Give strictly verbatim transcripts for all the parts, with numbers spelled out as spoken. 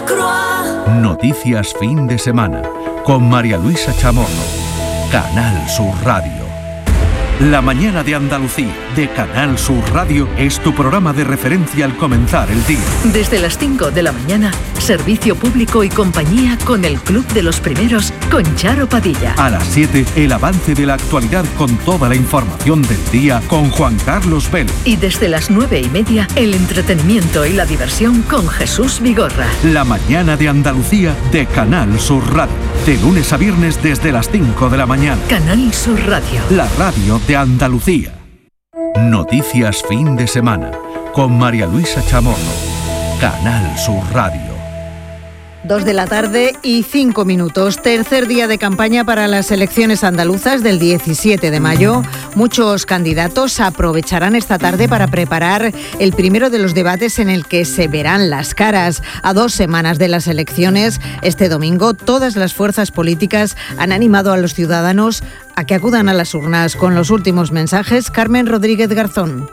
Croix. Noticias fin de semana con María Luisa Chamorro. Canal Sur Radio. La mañana de Andalucía de Canal Sur Radio es tu programa de referencia al comenzar el día. Desde las cinco de la mañana, servicio público y compañía con el Club de los Primeros con Charo Padilla. A las siete, el avance de la actualidad con toda la información del día con Juan Carlos Vélez. Y desde las nueve y media, el entretenimiento y la diversión con Jesús Vigorra. La mañana de Andalucía de Canal Sur Radio. De lunes a viernes desde las cinco de la mañana. Canal Sur Radio. La radio de Andalucía. Noticias fin de semana con María Luisa Chamorro. Canal Sur Radio. Dos de la tarde y cinco minutos. Tercer día de campaña para las elecciones andaluzas del diecisiete de mayo. Muchos candidatos aprovecharán esta tarde para preparar el primero de los debates en el que se verán las caras. A dos semanas de las elecciones, este domingo, todas las fuerzas políticas han animado a los ciudadanos a que acudan a las urnas. Con los últimos mensajes, Carmen Rodríguez Garzón.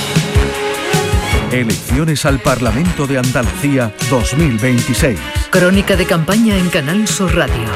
Elecciones al Parlamento de Andalucía dos mil veintiséis. Crónica de campaña en Canal Sur Radio.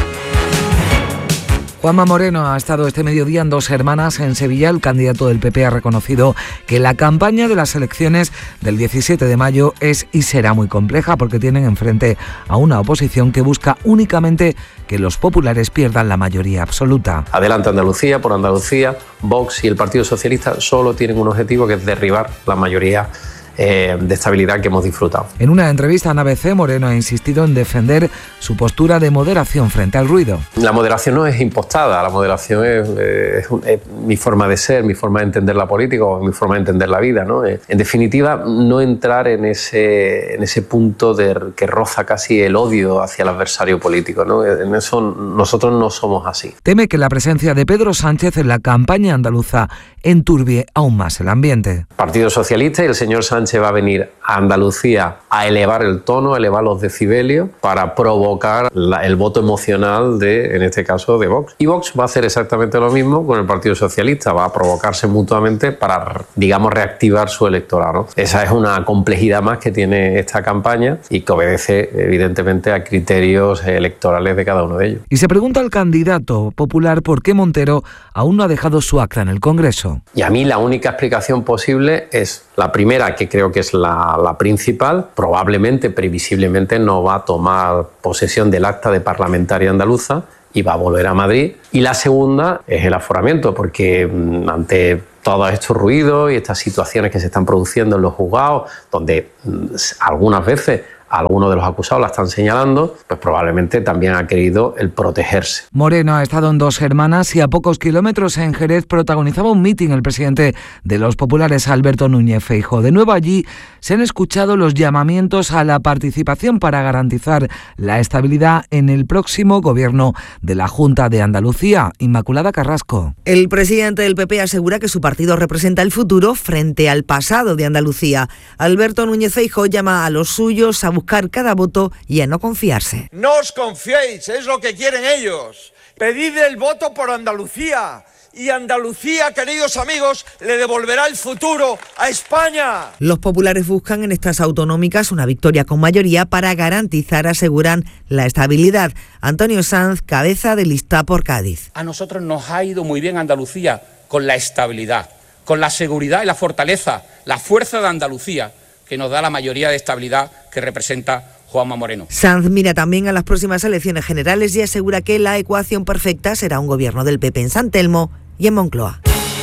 Juanma Moreno ha estado este mediodía en Dos Hermanas en Sevilla. El candidato del P P ha reconocido que la campaña de las elecciones del diecisiete de mayo es y será muy compleja porque tienen enfrente a una oposición que busca únicamente que los populares pierdan la mayoría absoluta. Adelante Andalucía, por Andalucía, Vox y el Partido Socialista solo tienen un objetivo, que es derribar la mayoría Eh, de estabilidad que hemos disfrutado. En una entrevista en A B C, Moreno ha insistido en defender su postura de moderación frente al ruido. La moderación no es impostada, la moderación es, es, es mi forma de ser, mi forma de entender la política o mi forma de entender la vida, ¿no? En definitiva, no entrar en ese, en ese punto de, que roza casi el odio hacia el adversario político, ¿no? En eso nosotros no somos así. Teme que la presencia de Pedro Sánchez en la campaña andaluza enturbie aún más el ambiente. El Partido Socialista y el señor Sánchez va a venir a Andalucía a elevar el tono, a elevar los decibelios para provocar la, el voto emocional de, en este caso, de Vox. Y Vox va a hacer exactamente lo mismo con el Partido Socialista, va a provocarse mutuamente para, digamos, reactivar su electorado, ¿no? Esa es una complejidad más que tiene esta campaña y que obedece, evidentemente, a criterios electorales de cada uno de ellos. Y se pregunta al candidato popular por qué Montero aún no ha dejado su acta en el Congreso. Y a mí la única explicación posible es la primera, que creo que es la, la principal. Probablemente, previsiblemente, no va a tomar posesión del acta de parlamentaria andaluza y va a volver a Madrid. Y la segunda es el aforamiento, porque mmm, ante todos estos ruidos y estas situaciones que se están produciendo en los juzgados, donde mmm, algunas veces algunos de los acusados la están señalando, pues probablemente también ha querido el protegerse. Moreno ha estado en Dos Hermanas y a pocos kilómetros en Jerez protagonizaba un mitin el presidente de los populares, Alberto Núñez Feijóo. De nuevo allí se han escuchado los llamamientos a la participación para garantizar la estabilidad en el próximo gobierno de la Junta de Andalucía. Inmaculada Carrasco. El presidente del P P asegura que su partido representa el futuro frente al pasado de Andalucía. Alberto Núñez Feijóo llama a los suyos a buscar cada voto y a no confiarse. No os confiéis, es lo que quieren ellos. Pedid el voto por Andalucía. Y Andalucía, queridos amigos, le devolverá el futuro a España. Los populares buscan en estas autonómicas una victoria con mayoría para garantizar, aseguran, la estabilidad. Antonio Sanz, cabeza de lista por Cádiz. A nosotros nos ha ido muy bien Andalucía con la estabilidad, con la seguridad y la fortaleza, la fuerza de Andalucía, que nos da la mayoría de estabilidad que representa Juanma Moreno. Sanz mira también a las próximas elecciones generales y asegura que la ecuación perfecta será un gobierno del P P en San Telmo y en Moncloa.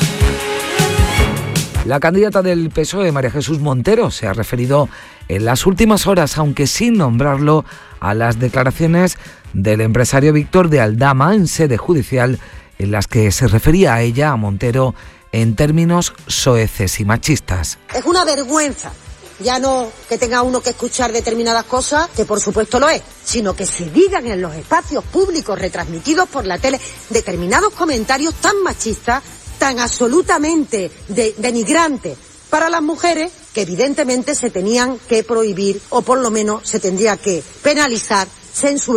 La candidata del P S O E, María Jesús Montero, se ha referido en las últimas horas, aunque sin nombrarlo, a las declaraciones del empresario Víctor de Aldama en sede judicial, en las que se refería a ella, a Montero, en términos soeces y machistas. Es una vergüenza. Ya no que tenga uno que escuchar determinadas cosas, que por supuesto lo es, sino que se digan en los espacios públicos retransmitidos por la tele determinados comentarios tan machistas, tan absolutamente de, denigrantes para las mujeres, que evidentemente se tenían que prohibir o por lo menos se tendría que penalizar, censurar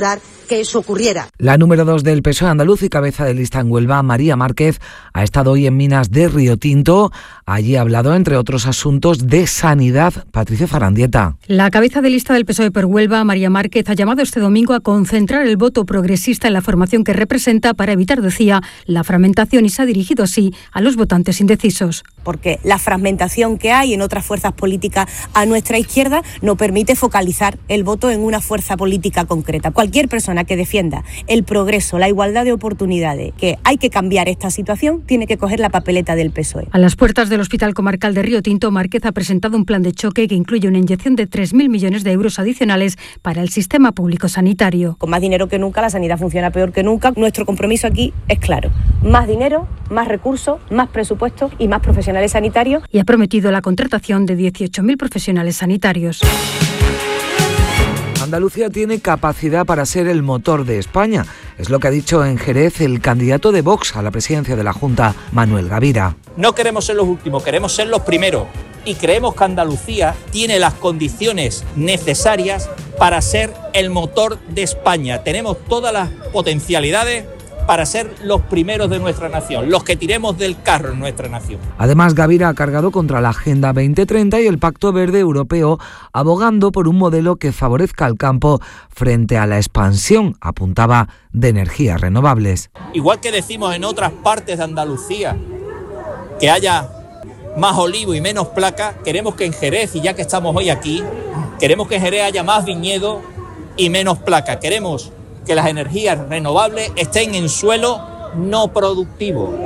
que eso ocurriera. La número dos del P S O E andaluz y cabeza de lista en Huelva, María Márquez, ha estado hoy en Minas de Riotinto. Allí ha hablado, entre otros asuntos, de sanidad. Patricia Zarandieta. La cabeza de lista del P S O E por Huelva, María Márquez, ha llamado este domingo a concentrar el voto progresista en la formación que representa para evitar, decía, la fragmentación, y se ha dirigido así a los votantes indecisos. Porque la fragmentación que hay en otras fuerzas políticas a nuestra izquierda no permite focalizar el voto en una fuerza política concreta. Cualquier persona que defienda el progreso, la igualdad de oportunidades, que hay que cambiar esta situación, tiene que coger la papeleta del P S O E. A las puertas del Hospital Comarcal de Riotinto, Márquez ha presentado un plan de choque que incluye una inyección de tres mil millones de euros adicionales para el sistema público sanitario. Con más dinero que nunca, la sanidad funciona peor que nunca. Nuestro compromiso aquí es claro: más dinero, más recursos, más presupuestos y más profesionales sanitarios. Y ha prometido la contratación de dieciocho mil profesionales sanitarios. Andalucía tiene capacidad para ser el motor de España. Es lo que ha dicho en Jerez el candidato de Vox a la presidencia de la Junta, Manuel Gavira. No queremos ser los últimos, queremos ser los primeros. Y creemos que Andalucía tiene las condiciones necesarias para ser el motor de España. Tenemos todas las potencialidades para ser los primeros de nuestra nación, los que tiremos del carro en nuestra nación. Además, Gavira ha cargado contra la Agenda veinte treinta y el Pacto Verde Europeo, abogando por un modelo que favorezca al campo frente a la expansión, apuntaba, de energías renovables. Igual que decimos en otras partes de Andalucía que haya más olivo y menos placa, queremos que en Jerez, y ya que estamos hoy aquí, queremos que en Jerez haya más viñedo y menos placa. Queremos que las energías renovables estén en suelo no productivo.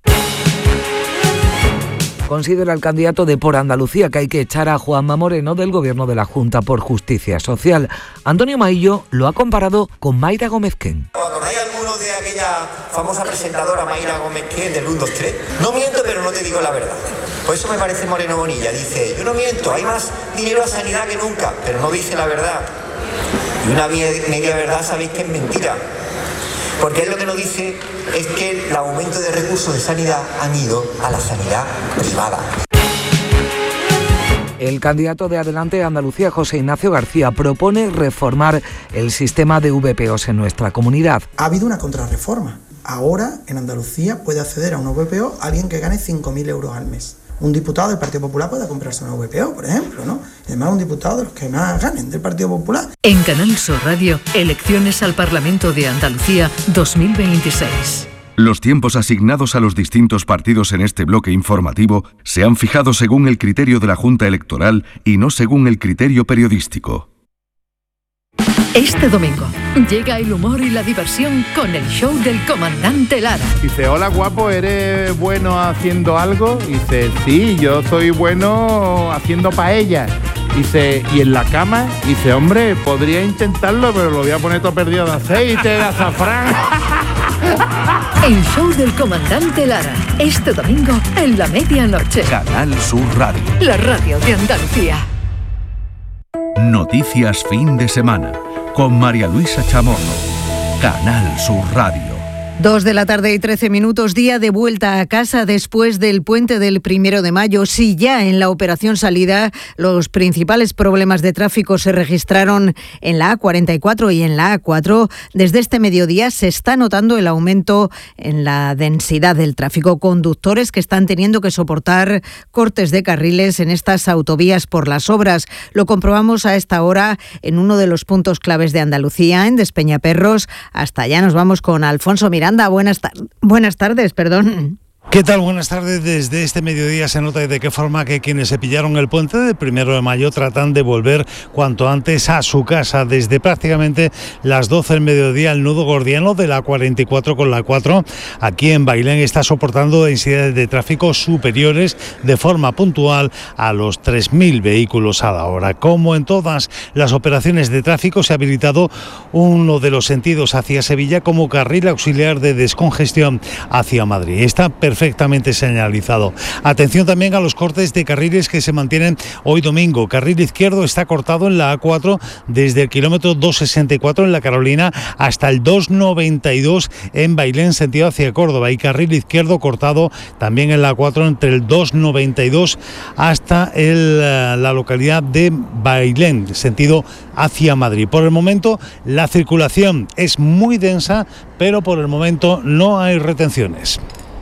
Considera el candidato de Por Andalucía que hay que echar a Juanma Moreno del Gobierno de la Junta por Justicia Social. Antonio Maillo lo ha comparado con Mayra Gómez-Ken. ¿Acordáis alguno de aquella famosa presentadora Mayra Gómez-Ken del uno, dos, tres? No miento, pero no te digo la verdad. Por eso me parece Moreno Bonilla. Dice, yo no miento, hay más dinero a sanidad que nunca, pero no dice la verdad. Y una media verdad sabéis que es mentira, porque él lo que nos dice es que el aumento de recursos de sanidad han ido a la sanidad privada. El candidato de Adelante Andalucía, José Ignacio García, propone reformar el sistema de V P Os en nuestra comunidad. Ha habido una contrarreforma. Ahora en Andalucía puede acceder a un V P O alguien que gane cinco mil euros al mes. Un diputado del Partido Popular puede comprarse una V P O, por ejemplo, ¿no? Y además un diputado de los que más ganen del Partido Popular. En Canal Sur Radio, elecciones al Parlamento de Andalucía dos mil veintiséis. Los tiempos asignados a los distintos partidos en este bloque informativo se han fijado según el criterio de la Junta Electoral y no según el criterio periodístico. Este domingo llega el humor y la diversión con el show del comandante Lara. Dice, hola guapo, ¿eres bueno haciendo algo? Dice, sí, yo soy bueno haciendo paellas. Dice, ¿y en la cama? Dice, hombre, podría intentarlo, pero lo voy a poner todo perdido de aceite, de azafrán. El show del comandante Lara, este domingo en la medianoche. Canal Sur Radio. La radio de Andalucía. Noticias fin de semana con María Luisa Chamorro. Canal Sur Radio. Dos de la tarde y trece minutos, día de vuelta a casa después del puente del primero de mayo. Si ya en la operación salida los principales problemas de tráfico se registraron en la A cuarenta y cuatro y en la A cuatro, desde este mediodía se está notando el aumento en la densidad del tráfico. Conductores que están teniendo que soportar cortes de carriles en estas autovías por las obras. Lo comprobamos a esta hora en uno de los puntos claves de Andalucía, en Despeñaperros. Hasta allá nos vamos con Alfonso Miranda. Miranda, buenas, tar- buenas tardes, perdón. ¿Qué tal? Buenas tardes. Desde este mediodía se nota de qué forma que quienes se pillaron el puente del primero de mayo tratan de volver cuanto antes a su casa. Desde prácticamente las doce del mediodía el nudo gordiano de la cuarenta y cuatro con la cuatro aquí en Bailén está soportando densidades de tráfico superiores de forma puntual a los tres mil vehículos a la hora. Como en todas las operaciones de tráfico, se ha habilitado uno de los sentidos hacia Sevilla como carril auxiliar de descongestión hacia Madrid. Está perfectamente perfectamente señalizado. Atención también a los cortes de carriles que se mantienen hoy domingo. Carril izquierdo está cortado en la A cuatro desde el kilómetro doscientos sesenta y cuatro en La Carolina hasta el doscientos noventa y dos en Bailén, sentido hacia Córdoba, y carril izquierdo cortado también en la A cuatro entre el doscientos noventa y dos hasta el, la localidad de Bailén, sentido hacia Madrid. Por el momento la circulación es muy densa, pero por el momento no hay retenciones.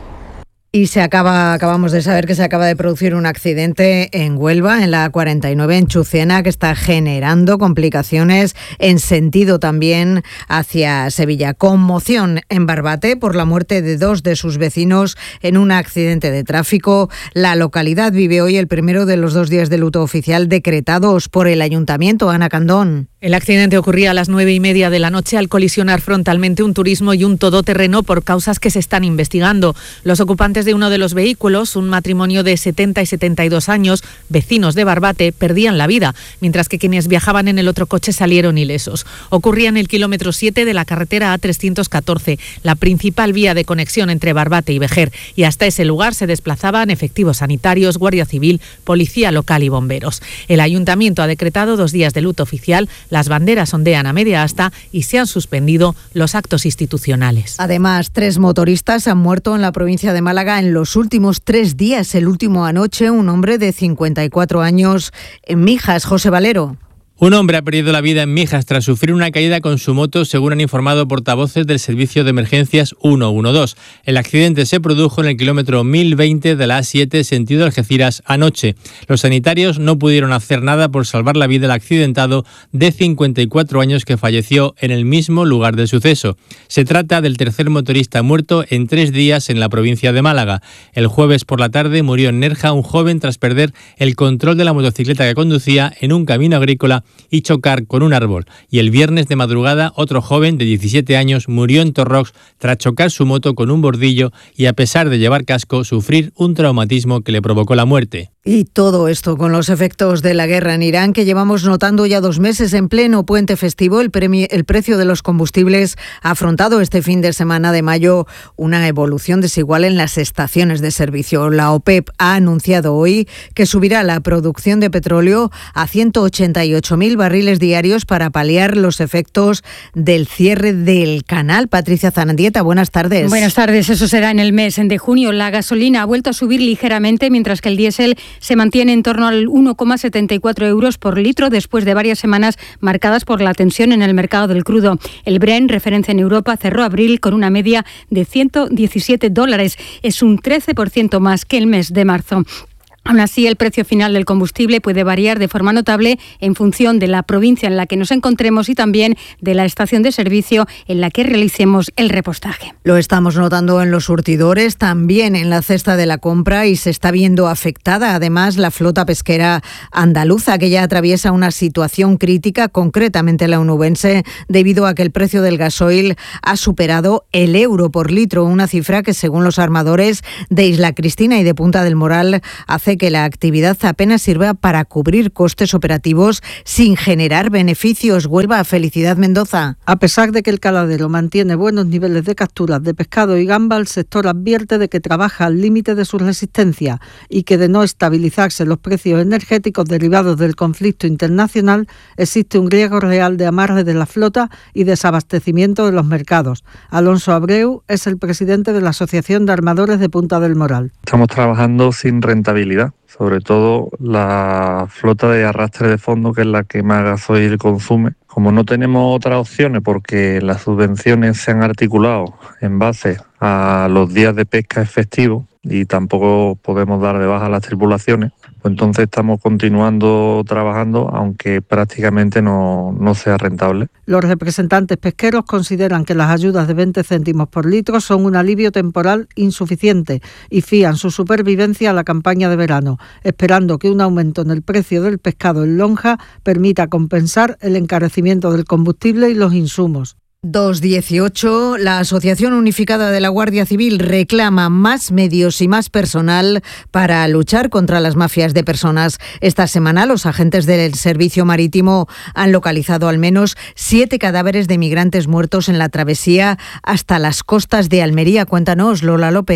Y se acaba, acabamos de saber que se acaba de producir un accidente en Huelva, en la A cuarenta y nueve en Chucena, que está generando complicaciones en sentido también hacia Sevilla. Conmoción en Barbate por la muerte de dos de sus vecinos en un accidente de tráfico. La localidad vive hoy el primero de los dos días de luto oficial decretados por el Ayuntamiento. Ana Candón. El accidente ocurría a las nueve y media de la noche al colisionar frontalmente un turismo y un todoterreno por causas que se están investigando. Los ocupantes de uno de los vehículos, un matrimonio de setenta y setenta y dos años, vecinos de Barbate, perdían la vida, mientras que quienes viajaban en el otro coche salieron ilesos. Ocurría en el kilómetro siete de la carretera A trescientos catorce, la principal vía de conexión entre Barbate y Vejer, y hasta ese lugar se desplazaban efectivos sanitarios, Guardia Civil, Policía Local y bomberos. El Ayuntamiento ha decretado dos días de luto oficial. Las banderas ondean a media asta y se han suspendido los actos institucionales. Además, tres motoristas han muerto en la provincia de Málaga en los últimos tres días. El último anoche, un hombre de cincuenta y cuatro años en Mijas. José Valero. Un hombre ha perdido la vida en Mijas tras sufrir una caída con su moto, según han informado portavoces del Servicio de Emergencias ciento doce. El accidente se produjo en el kilómetro mil veinte de la A siete, sentido Algeciras, anoche. Los sanitarios no pudieron hacer nada por salvar la vida del accidentado de cincuenta y cuatro años que falleció en el mismo lugar del suceso. Se trata del tercer motorista muerto en tres días en la provincia de Málaga. El jueves por la tarde murió en Nerja un joven tras perder el control de la motocicleta que conducía en un camino agrícola y chocar con un árbol. Y el viernes de madrugada, otro joven de diecisiete años murió en Torrox tras chocar su moto con un bordillo y, a pesar de llevar casco, sufrir un traumatismo que le provocó la muerte. Y todo esto con los efectos de la guerra en Irán, que llevamos notando ya dos meses en pleno puente festivo. El, premio, el precio de los combustibles ha afrontado este fin de semana de mayo una evolución desigual en las estaciones de servicio. La OPEP ha anunciado hoy que subirá la producción de petróleo a ciento ochenta y ocho mil barriles diarios para paliar los efectos del cierre del canal. Patricia Zanandieta, buenas tardes. Buenas tardes. Eso será en el mes de junio. La gasolina ha vuelto a subir ligeramente, mientras que el diésel se mantiene en torno al uno coma setenta y cuatro euros por litro después de varias semanas marcadas por la tensión en el mercado del crudo. El Brent, referencia en Europa, cerró abril con una media de ciento diecisiete dólares. Es un trece por ciento más que el mes de marzo. Aún así, el precio final del combustible puede variar de forma notable en función de la provincia en la que nos encontremos y también de la estación de servicio en la que realicemos el repostaje. Lo estamos notando en los surtidores, también en la cesta de la compra, y se está viendo afectada además la flota pesquera andaluza, que ya atraviesa una situación crítica, concretamente la onubense, debido a que el precio del gasoil ha superado el euro por litro, una cifra que, según los armadores de Isla Cristina y de Punta del Moral, hace que la actividad apenas sirva para cubrir costes operativos sin generar beneficios. Huelva a Felicidad Mendoza. A pesar de que el caladero mantiene buenos niveles de capturas de pescado y gamba, el sector advierte de que trabaja al límite de su resistencia y que, de no estabilizarse los precios energéticos derivados del conflicto internacional, existe un riesgo real de amarre de la flota y desabastecimiento de los mercados. Alonso Abreu es el presidente de la Asociación de Armadores de Punta del Moral. Estamos trabajando sin rentabilidad, sobre todo la flota de arrastre de fondo, que es la que más gasoil consume. Como no tenemos otras opciones porque las subvenciones se han articulado en base a los días de pesca efectivos y tampoco podemos dar de baja a las tripulaciones, pues entonces estamos continuando trabajando, aunque prácticamente no, no sea rentable. Los representantes pesqueros consideran que las ayudas de veinte céntimos por litro son un alivio temporal insuficiente y fían su supervivencia a la campaña de verano, esperando que un aumento en el precio del pescado en lonja permita compensar el encarecimiento del combustible y los insumos. dos dieciocho, la Asociación Unificada de la Guardia Civil reclama más medios y más personal para luchar contra las mafias de personas. Esta semana los agentes del Servicio Marítimo han localizado al menos siete cadáveres de migrantes muertos en la travesía hasta las costas de Almería. Cuéntanos, Lola López.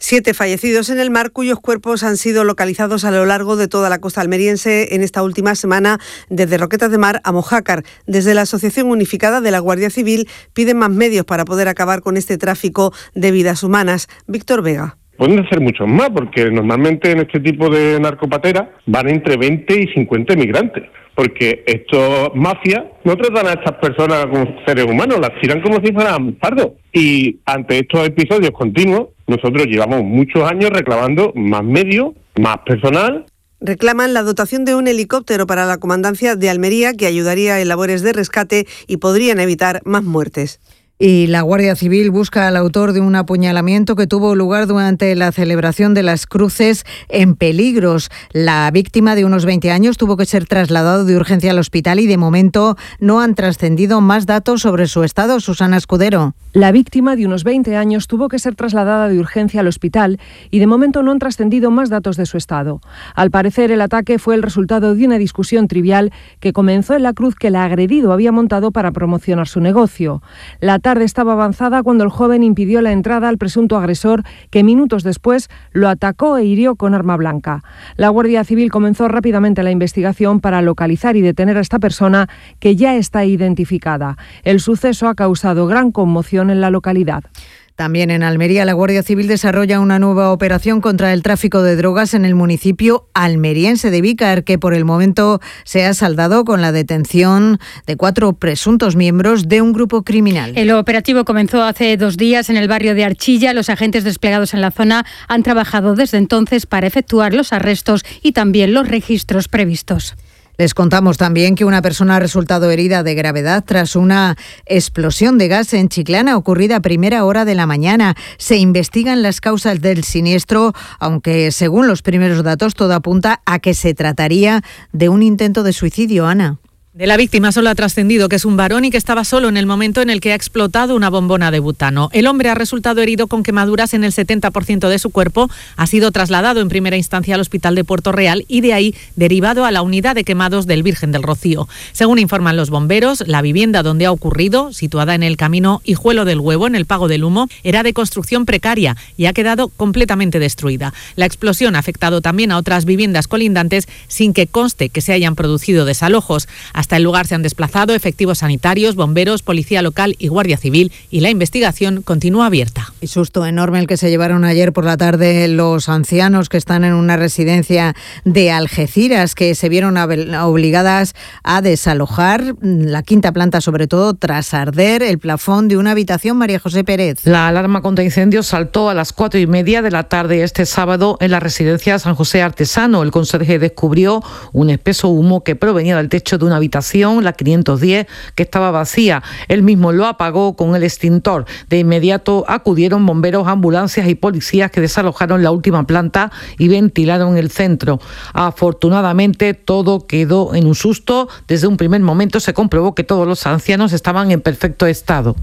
Siete fallecidos en el mar, cuyos cuerpos han sido localizados a lo largo de toda la costa almeriense en esta última semana, desde Roquetas de Mar a Mojácar. Desde la Asociación Unificada de la Guardia Civil piden más medios para poder acabar con este tráfico de vidas humanas. Víctor Vega. Pueden hacer muchos más, porque normalmente en este tipo de narcopateras van entre veinte y cincuenta migrantes. Porque estos mafias no tratan a estas personas como seres humanos, las tiran como si fueran pardos. Y ante estos episodios continuos, nosotros llevamos muchos años reclamando más medios, más personal. Reclaman la dotación de un helicóptero para la comandancia de Almería que ayudaría en labores de rescate y podrían evitar más muertes. Y la Guardia Civil busca al autor de un apuñalamiento que tuvo lugar durante la celebración de las Cruces en Peligros. La víctima, de unos veinte años, tuvo que ser trasladado de urgencia al hospital y de momento no han trascendido más datos sobre su estado. Susana Escudero. La víctima, de unos veinte años, tuvo que ser trasladada de urgencia al hospital y de momento no han trascendido más datos de su estado. Al parecer, el ataque fue el resultado de una discusión trivial que comenzó en la cruz que el agredido había montado para promocionar su negocio. La tarde estaba avanzada cuando el joven impidió la entrada al presunto agresor, que minutos después lo atacó e hirió con arma blanca. La Guardia Civil comenzó rápidamente la investigación para localizar y detener a esta persona, que ya está identificada. El suceso ha causado gran conmoción en la localidad. También en Almería, la Guardia Civil desarrolla una nueva operación contra el tráfico de drogas en el municipio almeriense de Vícar, que por el momento se ha saldado con la detención de cuatro presuntos miembros de un grupo criminal. El operativo comenzó hace dos días en el barrio de Archilla. Los agentes desplegados en la zona han trabajado desde entonces para efectuar los arrestos y también los registros previstos. Les contamos también que una persona ha resultado herida de gravedad tras una explosión de gas en Chiclana ocurrida a primera hora de la mañana. Se investigan las causas del siniestro, aunque según los primeros datos todo apunta a que se trataría de un intento de suicidio. Ana. De la víctima solo ha trascendido que es un varón y que estaba solo en el momento en el que ha explotado una bombona de butano. El hombre ha resultado herido con quemaduras en el setenta por ciento de su cuerpo, ha sido trasladado en primera instancia al hospital de Puerto Real y de ahí derivado a la unidad de quemados del Virgen del Rocío. Según informan los bomberos, la vivienda donde ha ocurrido, situada en el camino Hijuelo del Huevo, en el Pago del Humo, era de construcción precaria y ha quedado completamente destruida. La explosión ha afectado también a otras viviendas colindantes sin que conste que se hayan producido desalojos. Hasta el lugar se han desplazado efectivos sanitarios, bomberos, policía local y guardia civil, y la investigación continúa abierta. Y susto enorme el que se llevaron ayer por la tarde los ancianos que están en una residencia de Algeciras, que se vieron obligadas a desalojar la quinta planta, sobre todo tras arder el plafón de una habitación. María José Pérez. La alarma contra incendios saltó a las cuatro y media de la tarde este sábado en la residencia San José Artesano. El conserje descubrió un espeso humo que provenía del techo de una habitación, la quinientos diez, que estaba vacía. Él mismo lo apagó con el extintor. De inmediato acudieron bomberos, ambulancias y policías que desalojaron la última planta y ventilaron el centro. Afortunadamente todo quedó en un susto. Desde un primer momento se comprobó que todos los ancianos estaban en perfecto estado.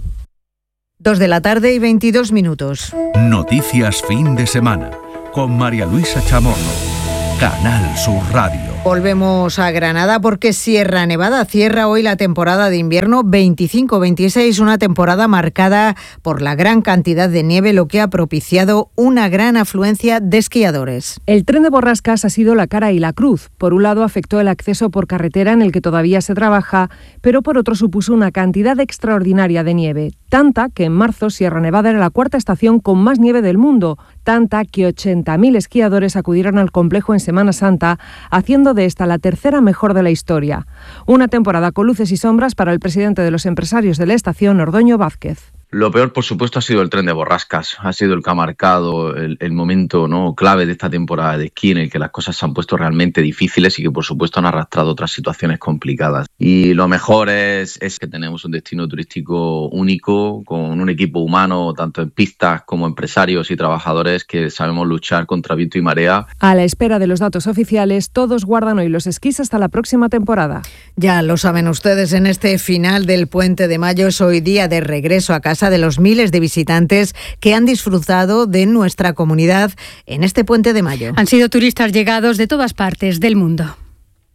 Dos de la tarde y veintidós minutos. Noticias fin de semana con María Luisa Chamorro. Canal Sur Radio. Volvemos a Granada porque Sierra Nevada cierra hoy la temporada de invierno veinticinco veintiséis, una temporada marcada por la gran cantidad de nieve, lo que ha propiciado una gran afluencia de esquiadores. El tren de borrascas ha sido la cara y la cruz. Por un lado afectó el acceso por carretera, en el que todavía se trabaja, pero por otro supuso una cantidad extraordinaria de nieve, tanta que en marzo Sierra Nevada era la cuarta estación con más nieve del mundo, tanta que ochenta mil esquiadores acudieron al complejo en Semana Santa, haciendo de esta la tercera mejor de la historia. Una temporada con luces y sombras para el presidente de los empresarios de la estación, Ordoño Vázquez. Lo peor, por supuesto, ha sido el tren de borrascas. Ha sido el que ha marcado el, el momento no clave de esta temporada de esquí, en el que las cosas se han puesto realmente difíciles y que, por supuesto, han arrastrado otras situaciones complicadas. Y lo mejor es, es que tenemos un destino turístico único, con un equipo humano, tanto en pistas como empresarios y trabajadores, que sabemos luchar contra viento y marea. A la espera de los datos oficiales, todos guardan hoy los esquís hasta la próxima temporada. Ya lo saben ustedes, en este final del Puente de Mayo es hoy día de regreso a casa de los miles de visitantes que han disfrutado de nuestra comunidad en este Puente de Mayo. Han sido turistas llegados de todas partes del mundo.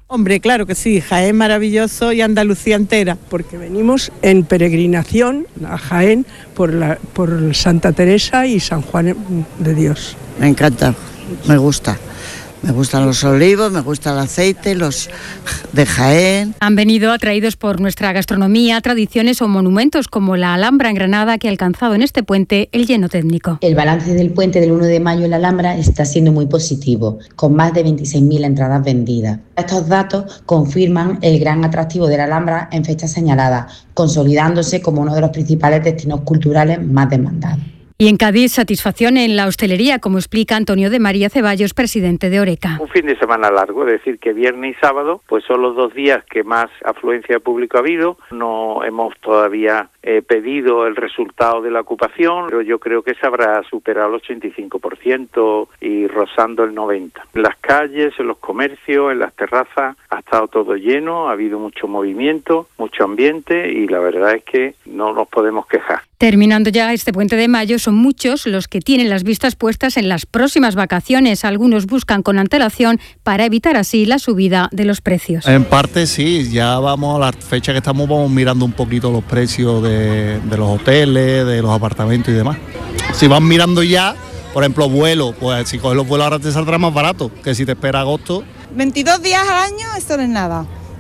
Hombre, claro que sí, Jaén maravilloso y Andalucía entera, porque venimos en peregrinación a Jaén por, la, por Santa Teresa y San Juan de Dios. Me encanta, me gusta. Me gustan los olivos, me gusta el aceite, los de Jaén. Han venido atraídos por nuestra gastronomía, tradiciones o monumentos como la Alhambra en Granada, que ha alcanzado en este puente el lleno técnico. El balance del puente del uno de mayo en la Alhambra está siendo muy positivo, con más de veintiséis mil entradas vendidas. Estos datos confirman el gran atractivo de la Alhambra en fechas señaladas, consolidándose como uno de los principales destinos culturales más demandados. Y en Cádiz, satisfacción en la hostelería, como explica Antonio de María Ceballos, presidente de Oreca. Un fin de semana largo, es decir, que viernes y sábado pues son los dos días que más afluencia de público ha habido. No hemos todavía eh, pedido el resultado de la ocupación, pero yo creo que se habrá superado el ochenta y cinco por ciento y rozando el noventa por ciento. En las calles, en los comercios, en las terrazas, ha estado todo lleno, ha habido mucho movimiento, mucho ambiente y la verdad es que no nos podemos quejar. Terminando ya este puente de mayo, son muchos los que tienen las vistas puestas en las próximas vacaciones. Algunos buscan con antelación para evitar así la subida de los precios. En parte sí, ya vamos a la fecha que estamos vamos mirando un poquito los precios de, de los hoteles, de los apartamentos y demás. Si van mirando ya, por ejemplo, vuelos, pues si coges los vuelos ahora te saldrá más barato que si te espera agosto. veintidós días al año, esto no es nada.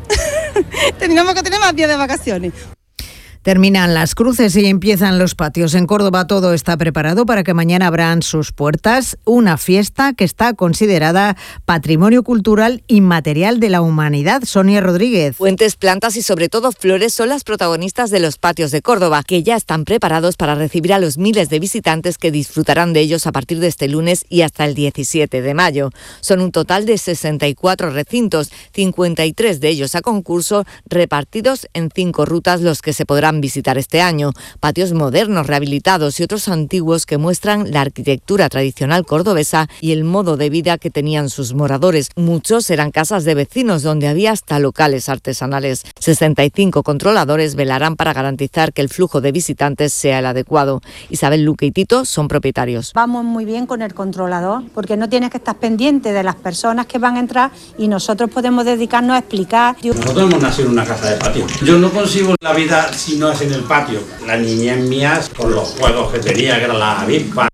Tendríamos que tener más días de vacaciones. Terminan las cruces y empiezan los patios. En Córdoba todo está preparado para que mañana abran sus puertas una fiesta que está considerada Patrimonio Cultural Inmaterial de la Humanidad. Sonia Rodríguez. Puentes, plantas y sobre todo flores son las protagonistas de los patios de Córdoba, que ya están preparados para recibir a los miles de visitantes que disfrutarán de ellos a partir de este lunes y hasta el diecisiete de mayo. Son un total de sesenta y cuatro recintos, cincuenta y tres de ellos a concurso, repartidos en cinco rutas los que se podrán visitar este año. Patios modernos, rehabilitados y otros antiguos que muestran la arquitectura tradicional cordobesa y el modo de vida que tenían sus moradores. Muchos eran casas de vecinos donde había hasta locales artesanales. sesenta y cinco controladores velarán para garantizar que el flujo de visitantes sea el adecuado. Isabel Luque y Tito son propietarios. Vamos muy bien con el controlador porque no tienes que estar pendiente de las personas que van a entrar y nosotros podemos dedicarnos a explicar. Nosotros hemos nacido en una casa de patio. Yo no concibo la vida si no es en el patio. La niñez mía con los juegos que tenía, que era la avispa.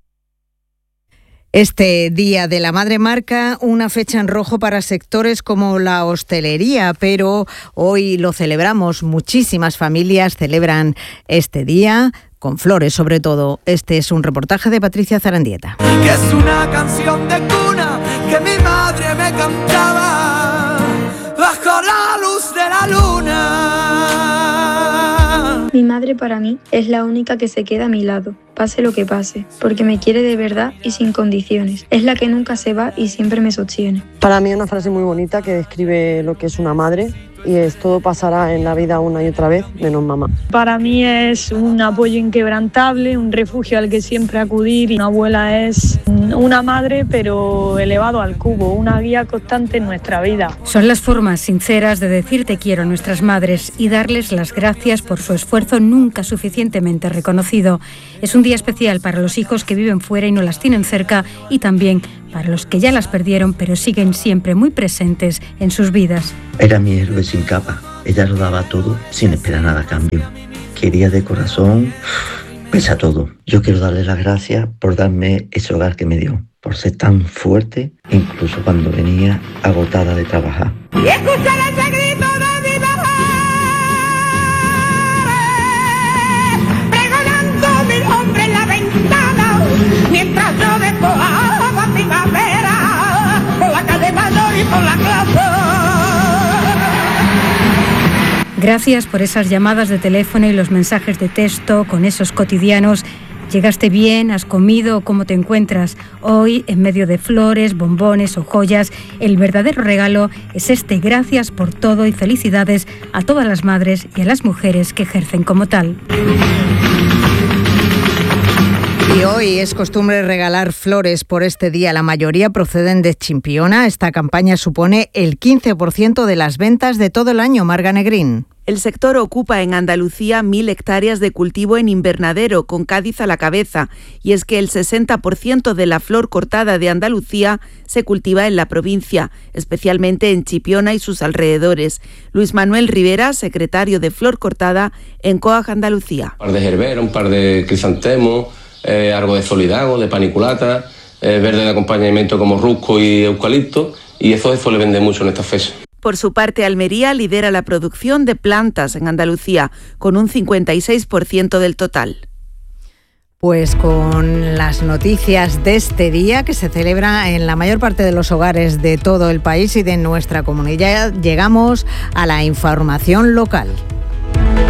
Este Día de la Madre marca una fecha en rojo para sectores como la hostelería, pero hoy lo celebramos. Muchísimas familias celebran este día con flores, sobre todo. Este es un reportaje de Patricia Zarandieta. Que es una canción de cuna que mi madre me cantaba bajo la luz de la luna. Mi madre para mí es la única que se queda a mi lado, pase lo que pase, porque me quiere de verdad y sin condiciones. Es la que nunca se va y siempre me sostiene. Para mí es una frase muy bonita que describe lo que es una madre. Y es todo pasará en la vida una y otra vez, menos mamá. Para mí es un apoyo inquebrantable, un refugio al que siempre acudir. Y una abuela es una madre, pero elevado al cubo, una guía constante en nuestra vida. Son las formas sinceras de decir te quiero a nuestras madres y darles las gracias por su esfuerzo nunca suficientemente reconocido. Es un día especial para los hijos que viven fuera y no las tienen cerca y también para los que ya las perdieron pero siguen siempre muy presentes en sus vidas. Era mi héroe sin capa, ella lo daba todo sin esperar nada a cambio. Quería de corazón, pese a todo. Yo quiero darle las gracias por darme ese hogar que me dio, por ser tan fuerte, incluso cuando venía agotada de trabajar. Y escuchar ese grito de mi mamá, pregonando mi nombre en la ventana, mientras yo despojaba primavera, por la calle Mayor y por la plaza. Gracias por esas llamadas de teléfono y los mensajes de texto con esos cotidianos. ¿Llegaste bien? ¿Has comido? ¿Cómo te encuentras? Hoy, en medio de flores, bombones o joyas, el verdadero regalo es este gracias por todo y felicidades a todas las madres y a las mujeres que ejercen como tal. Y hoy es costumbre regalar flores por este día. La mayoría proceden de Chimpiona. Esta campaña supone el quince por ciento de las ventas de todo el año. Marga Negrín. El sector ocupa en Andalucía mil hectáreas de cultivo en invernadero, con Cádiz a la cabeza, y es que el sesenta por ciento de la flor cortada de Andalucía se cultiva en la provincia, especialmente en Chipiona y sus alrededores. Luis Manuel Rivera, secretario de Flor Cortada en COAG Andalucía. Un par de gerbera, un par de crisantemos, eh, algo de solidago, de paniculata, eh, verde de acompañamiento como rusco y eucalipto, y eso, eso le vende mucho en esta fecha. Por su parte, Almería lidera la producción de plantas en Andalucía, con un cincuenta y seis por ciento del total. Pues con las noticias de este día que se celebra en la mayor parte de los hogares de todo el país y de nuestra comunidad, llegamos a la información local.